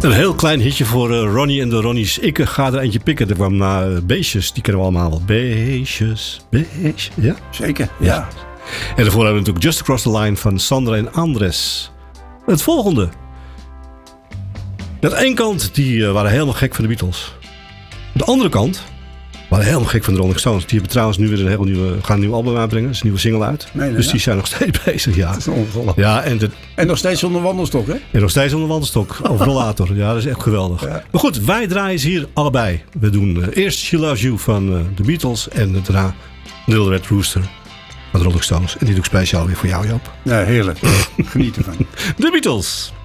Een heel klein hitje voor Ronnie en de Ronnies. Ik ga er eentje pikken. Er kwam na Beestjes. Die kennen we allemaal wel. Beestjes. Ja? Zeker, ja. En daarvoor hebben we natuurlijk Just Across the Line van Sandra en Andres. Het volgende. Aan de ene kant, die waren helemaal gek van de Beatles. Aan de andere kant waren helemaal gek van de Rolling Stones. Die hebben trouwens nu weer gaan een nieuw album uitbrengen. Er is een nieuwe single uit. Dus die zijn nog steeds bezig, ja. Dat is ongelooflijk. Ja, en nog steeds zonder wandelstok, hè? En nog steeds onder wandelstok. Of rollator. Ja, dat is echt geweldig. Ja. Maar goed, wij draaien ze hier allebei. We doen eerst She Loves You van de Beatles. En daarna Little Red Rooster van de Rolling Stones. En die doe ik speciaal weer voor jou, Joop. Ja, heerlijk. Geniet ervan. De Beatles.